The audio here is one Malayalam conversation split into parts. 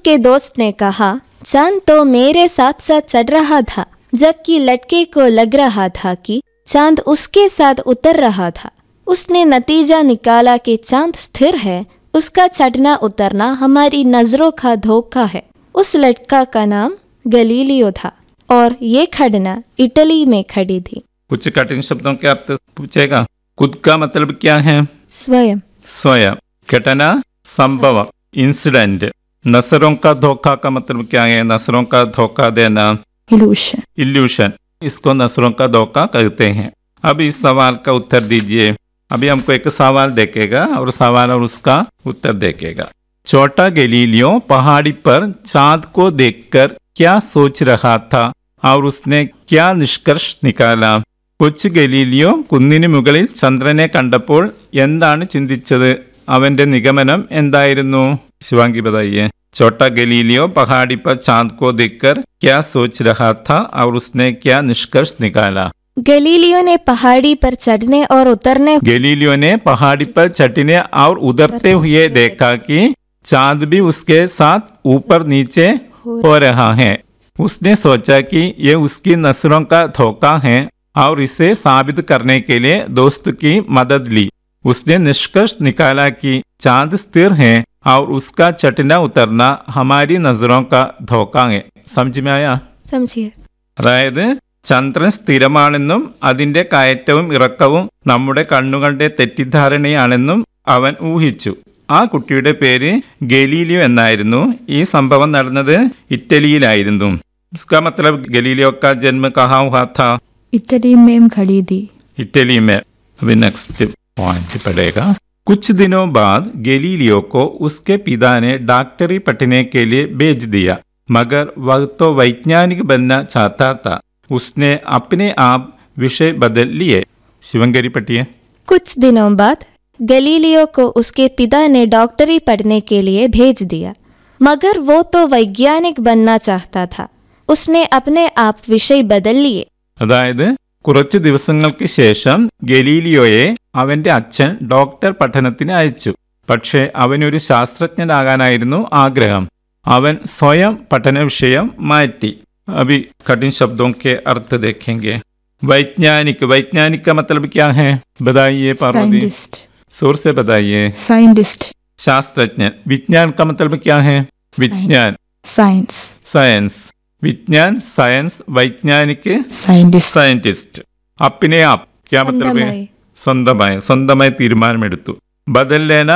उसके दोस्त ने कहा, चांद तो मेरे साथ साथ चढ़ रहा था, जबकि लड़के को लग रहा था कि चांद उसके साथ उतर रहा था। उसने नतीजा निकाला कि चांद स्थिर है, उसका चढ़ना उतरना हमारी नजरों का धोखा है। उस लड़का का नाम गलीलियो था और ये घटना इटली में खड़ी थी। कुछ कठिन शब्दों के अर्थ पूछेगा। खुद का मतलब क्या है? स्वयं। स्वयं। घटना, संभव, इंसिडेंट। नजरों का धोखा का मतलब क्या है? नजरों का धोखा देना, इल्यूशन। इल्यूशन, इसको नजरों का धोखा कहते हैं। अब इस सवाल का उत्तर दीजिए। अभी हमको एक सवाल देखेगा और सवाल और उसका उत्तर देखेगा। छोटा गलीलियो पहाड़ी पर चांद को देखकर क्या सोच रहा था और उसने क्या निष्कर्ष निकाला? കൊച്ചു ഗലീലിയോ കുന്നിന് മുകളിൽ ചന്ദ്രനെ കണ്ടപ്പോൾ എന്താണ് ചിന്തിച്ചത്? അവന്റെ നിഗമനം എന്തായിരുന്നു? ശിവാംഗി बताइए। छोटा गलीलियो पहाड़ी पर चांद को देखकर क्या सोच रहा था और उसने क्या निष्कर्ष निकाला? गलीलियो ने पहाड़ी पर चढ़ने और उतरने गलीलियो ने पहाड़ी पर चढ़ने और उतरते हुए देखा कि चांद भी उसके साथ ऊपर नीचे हो रहा है। उसने सोचा कि ये उसकी नजरों का धोखा है और इसे साबित करने के लिए दोस्त की मदद ली। उसने निष्कर्ष निकाला कि चांद स्थिर है और उसका चढ़ना उतरना हमारी नजरों का धोखा है। समझ में आया? समझिए। അതായത് ചന്ദ്രൻ സ്ഥിരമാണെന്നും അതിന്റെ കയറ്റവും ഇറക്കവും നമ്മുടെ കണ്ണുകളുടെ തെറ്റിദ്ധാരണയാണെന്നും അവൻ ഊഹിച്ചു. ആ കുട്ടിയുടെ പേര് ഗലീലിയോ എന്നായിരുന്നു. ഈ സംഭവം നടന്നത് ഇറ്റലിയിലായിരുന്നു. इसका मतलब गलीलियो का जन्म कहाँ हुआ था? इटली में खड़ी थी। इटली में। अभी नेक्स्ट पॉइंट पड़ेगा। कुछ दिनों बाद गलीलियो को उसके पिता ने डॉक्टरी पढ़ने के लिए भेज दिया, मगर वह तो वैज्ञानिक बनना चाहता था। उसने अपने आप विषय बदल लिए। शिवंगरी पढ़िए। कुछ दिनों बाद गलीलियो को उसके पिता ने डॉक्टरी पढ़ने के लिए भेज दिया, मगर वो तो वैज्ञानिक बनना चाहता था। उसने अपने आप विषय बदल लिए। അതായത് കുറച്ച് ദിവസങ്ങൾക്ക് ശേഷം ഗലീലിയോയെ അവന്റെ അച്ഛൻ ഡോക്ടർ പഠനത്തിന് അയച്ചു. പക്ഷേ അവനൊരു ശാസ്ത്രജ്ഞനാകാനായിരുന്നു ആഗ്രഹം. അവൻ സ്വയം പഠന വിഷയം മാറ്റി. अभी कठिन शब्दों के अर्थ देखेंगे। वैज्ञानिक, वैज्ञानिक का मतलब क्या है? बताइए पार्वती, जोर से बताइए। साइंटिस्ट। शास्त्रज्ञ। विज्ञान का मतलब क्या है? विज्ञान, साइंस। साइंस, विज्ञान, साइंस, वैज्ञानिक, साइंटिस्ट। साइंटिस्ट। अपने आप क्या मतलब है? സ്വന്തമായി, സ്വന്തമായി തീരുമാനമെടുത്തു. बदल लेना,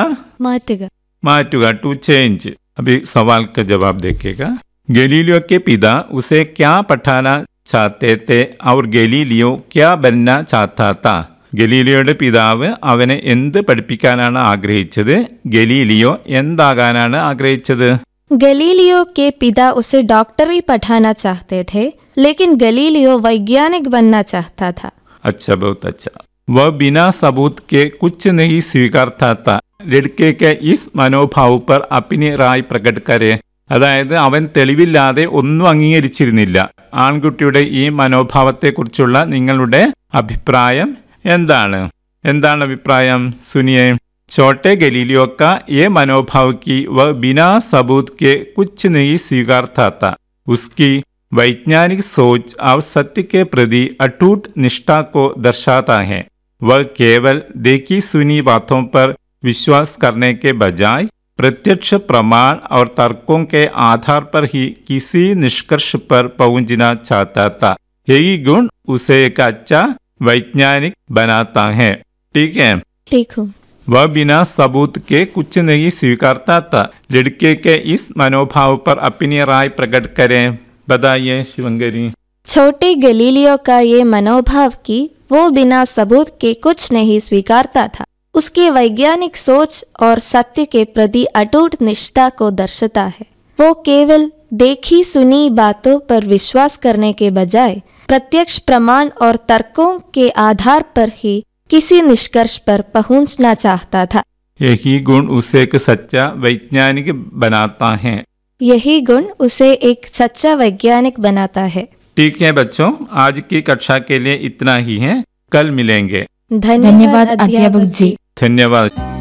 माറ്റുക, टू चेंज। अभी सवाल का जवाब देखिएगा। गलीलियो के पिता उसे क्या पढ़ाना चाहते थे और गलीलियो क्या बनना चाहता था? ഗലീലിയോയുടെ പിതാവ് അവനെ എന്ത് പഠിപ്പിക്കാനാണ് ആഗ്രഹിച്ചത്? ഗലീലിയോ എന്താകാനാണ് ആഗ്രഹിച്ചത്? गलीलियो के पिता उसे डॉक्टरी पढ़ाना चाहते थे, लेकिन गलीलियो वैज्ञानिक बनना चाहता था। अच्छा, बहुत अच्छा। वह बिना सबूत के कुछ नहीं स्वीकारता था। लड़के के इस मनोभाव पर अपनी राय प्रकट करे। അതായത് അവൻ തെളിവില്ലാതെ ഒന്നും അംഗീകരിച്ചിരുന്നില്ല. ആൺകുട്ടിയുടെ ഈ മനോഭാവത്തെക്കുറിച്ചുള്ള നിങ്ങളുടെ അഭിപ്രായം എന്താണ്? എന്താണ് അഭിപ്രായം? സുനിയെ। छोटे गलीलियो का ये मनोभाव कि वह बिना सबूत के कुछ नहीं स्वीकारता था। उसकी वैज्ञानिक सोच और सत्य के प्रति अटूट निष्ठा को दर्शाता है। वह केवल देखी सुनी बातों पर विश्वास करने के बजाय प्रत्यक्ष प्रमाण और तर्कों के आधार पर ही किसी निष्कर्ष पर पहुंचना चाहता था। यही गुण उसे एक अच्छा वैज्ञानिक बनाता है। ठीक है? ठीक हूँ। वह बिना सबूत के कुछ नहीं स्वीकारता था। लड़के के इस मनोभाव पर अपनी राय प्रकट करें। बताइए शिवंगरी। छोटे गलीलियो का ये मनोभाव कि वो बिना सबूत के कुछ नहीं स्वीकारता था, उसकी वैज्ञानिक सोच और सत्य के प्रति अटूट निष्ठा को दर्शाता है। वो केवल देखी सुनी बातों पर विश्वास करने के बजाय प्रत्यक्ष प्रमाण और तर्कों के आधार पर ही किसी निष्कर्ष पर पहुंचना चाहता था। यही गुण उसे एक सच्चा वैज्ञानिक बनाता है। यही गुण उसे एक सच्चा वैज्ञानिक बनाता है। ठीक है बच्चों, आज की कक्षा के लिए इतना ही है। कल मिलेंगे। धन्यवाद अध्यापक जी। धन्यवाद।